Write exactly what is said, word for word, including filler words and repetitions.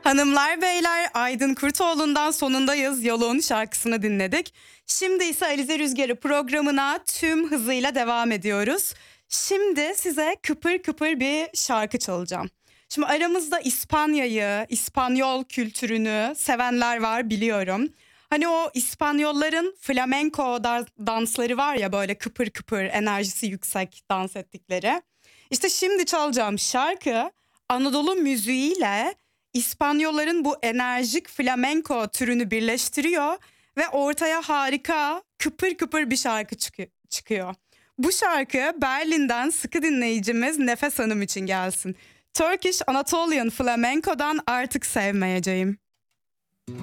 Hanımlar beyler, Aydın Kurtoğlu'ndan Sonundayız Yolun şarkısını dinledik. Şimdi ise Alize Rüzgarı programına tüm hızıyla devam ediyoruz. Şimdi size kıpır kıpır bir şarkı çalacağım. Şimdi aramızda İspanya'yı, İspanyol kültürünü sevenler var biliyorum. Hani o İspanyolların flamenco da- dansları var ya, böyle kıpır kıpır enerjisi yüksek dans ettikleri. İşte şimdi çalacağım şarkı Anadolu müziğiyle İspanyolların bu enerjik flamenco türünü birleştiriyor ve ortaya harika kıpır kıpır bir şarkı çıkı- çıkıyor. Bu şarkı Berlin'den sıkı dinleyicimiz Nefes Hanım için gelsin. Turkish Anatolian Flamenco'dan Artık Sevmeyeceğim.